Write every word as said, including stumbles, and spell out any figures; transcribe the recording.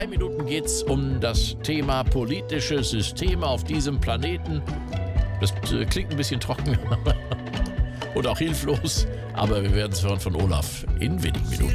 drei Minuten geht es um das Thema politische Systeme auf diesem Planeten. Das äh, klingt ein bisschen trocken und auch hilflos, aber wir werden es hören von Olaf in wenigen Minuten.